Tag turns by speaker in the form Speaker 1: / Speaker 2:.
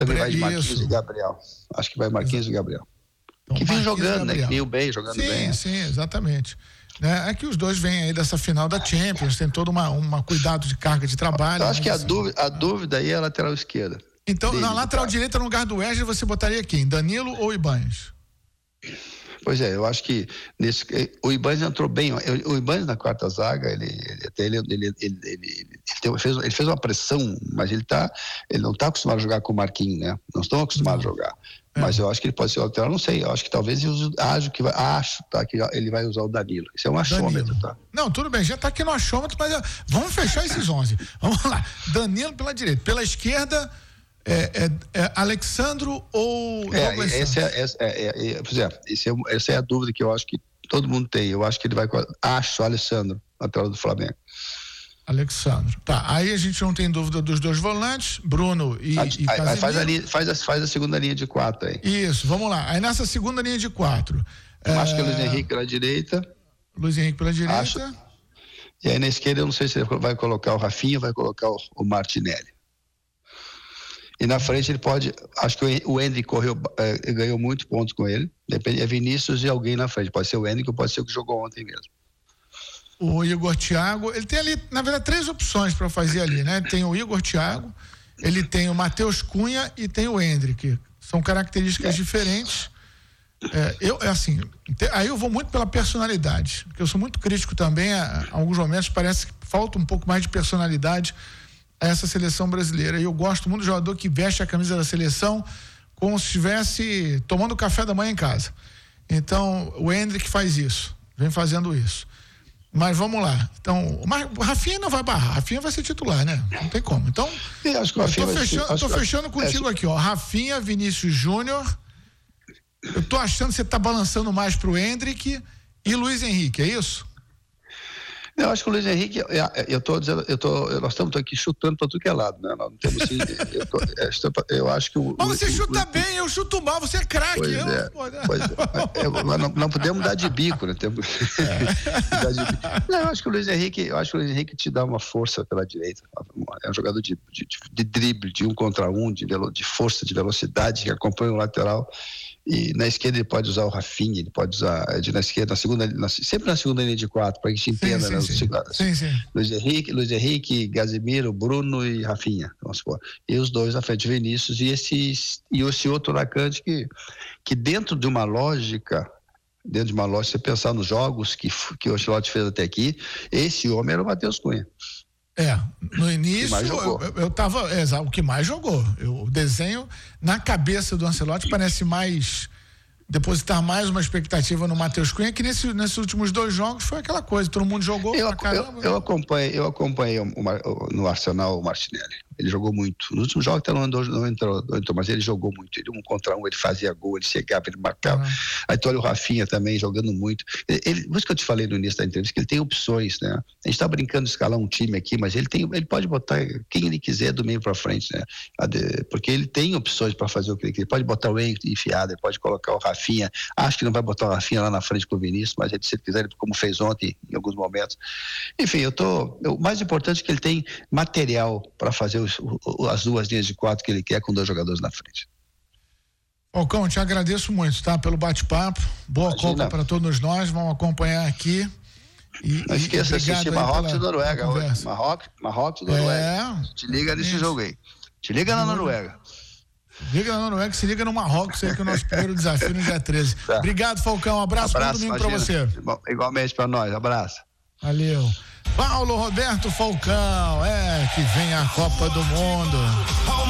Speaker 1: Ele vai de Marquinhos e Gabriel. Acho que vai Marquinhos e Gabriel. Então, que vem jogando, né? Que veio bem, jogando bem.
Speaker 2: Sim, exatamente. É que os dois vêm aí dessa final da Champions, tem todo uma cuidado de carga de trabalho.
Speaker 1: Eu acho que a dúvida aí é a lateral esquerda.
Speaker 2: Então, na lateral direita, no lugar do Wesley, você botaria quem? Danilo ou Ibanez?
Speaker 1: Pois é, eu acho que o Ibanez entrou bem. O Ibanez na quarta zaga, ele fez uma pressão, mas ele não está acostumado a jogar com o Marquinhos, né? Não estão acostumados a jogar. Mas eu acho que ele pode ser lateral, não sei. Eu acho que talvez que ele vai usar o Danilo. Isso é um achômetro, tá?
Speaker 2: Não, tudo bem, já está aqui no achômetro, mas vamos fechar esses 11. Vamos lá. Danilo pela direita, pela esquerda. Alexandro ou Douglas Santos?
Speaker 1: Essa é a dúvida que eu acho que todo mundo tem. Eu acho que ele vai com Alexandro, lateral do Flamengo.
Speaker 2: Alexandro. Tá, aí a gente não tem dúvida dos dois volantes, Bruno e Casemiro.
Speaker 1: Faz a segunda linha de 4 aí.
Speaker 2: Isso, vamos lá. Aí nessa segunda linha de 4.
Speaker 1: Acho que é o Luiz Henrique pela direita. E aí na esquerda eu não sei se ele vai colocar o Rafinha ou vai colocar o Martinelli. E na frente ele pode, acho que o Endrick ganhou muitos pontos com ele, depende, é Vinícius e alguém na frente, pode ser o Endrick ou pode ser o que jogou ontem mesmo.
Speaker 2: O Igor Thiago, ele tem ali, na verdade, 3 opções para fazer ali, né? Tem o Igor Thiago, ele tem o Matheus Cunha e tem o Endrick, são características diferentes. Aí eu vou muito pela personalidade, porque eu sou muito crítico também, a alguns momentos parece que falta um pouco mais de personalidade a essa seleção brasileira. E eu gosto muito do jogador que veste a camisa da seleção como se estivesse tomando café da manhã em casa. Então, o Endrick faz isso, vem fazendo isso. Mas vamos lá. Então, o Rafinha não vai barrar, Rafinha vai ser titular, né? Não tem como. Então, eu tô fechando contigo aqui, ó. Rafinha, Vinícius Júnior. Eu tô achando que você tá balançando mais pro Endrick e Luiz Henrique, é isso?
Speaker 1: Eu acho que o Luiz Henrique, nós estamos aqui chutando para tudo que é lado, né? Nós não temos assim, eu acho que
Speaker 2: Mas você chuta bem, eu chuto mal, você é craque.
Speaker 1: Não podemos dar de bico, né? Eu acho que o Luiz Henrique te dá uma força pela direita, é um jogador de drible, de 1 contra 1, de força, de velocidade, que acompanha o lateral. E na esquerda ele pode usar o Rafinha, ele pode usar na esquerda, sempre na segunda linha de 4, para que a gente entenda, né?
Speaker 2: Sim.
Speaker 1: Luiz Henrique, Casemiro, Bruno e Rafinha, vamos supor. E os dois na frente, Vinícius e esse outro atacante que dentro de uma lógica, você pensar nos jogos que o Ancelotti fez até aqui, esse homem era o Matheus Cunha.
Speaker 2: No início eu tava, o que mais jogou, o desenho na cabeça do Ancelotti parece mais depositar mais uma expectativa no Matheus Cunha, que nesses últimos 2 jogos foi aquela coisa, todo mundo jogou pra caramba.
Speaker 1: Eu acompanhei no Arsenal o Martinelli. Ele jogou muito. Nos últimos jogos até não entrou, mas ele jogou muito. Ele 1 contra 1, ele fazia gol, ele chegava, ele marcava. Aí tu olha o Rafinha também jogando muito. Por isso que eu te falei no início da entrevista, que ele tem opções, né? A gente tá brincando de escalar um time aqui, mas ele pode botar quem ele quiser do meio para frente, né? Porque ele tem opções para fazer o que ele quer. Ele pode botar o Henrique enfiado, ele pode colocar o Rafinha. Acho que não vai botar o Rafinha lá na frente com o Vinícius, mas se ele quiser, como fez ontem em alguns momentos. Enfim, o mais importante é que ele tem material para fazer as 2 linhas de 4 que ele quer com 2 jogadores na frente.
Speaker 2: Falcão, te agradeço muito, tá? Pelo bate-papo. Boa Copa para todos nós. Vamos acompanhar aqui.
Speaker 1: Não esqueça de assistir Marrocos e Noruega hoje. Marrocos e Noruega. Te liga nesse jogo aí. Te liga na Noruega.
Speaker 2: Liga na Noruega, se liga no Marrocos aí, que é o nosso primeiro desafio no dia 13. Tá. Obrigado, Falcão. Abraço, bom domingo pra você.
Speaker 1: Igualmente pra nós. Abraço.
Speaker 2: Valeu. Paulo Roberto Falcão, que vem a Copa do Mundo.